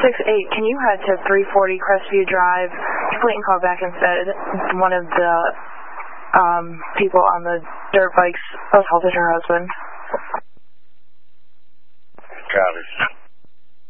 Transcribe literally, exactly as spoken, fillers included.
six eight, can you head to three forty Crestview Drive? Clayton called back and said one of the um, people on the dirt bikes assaulted her husband. Copy.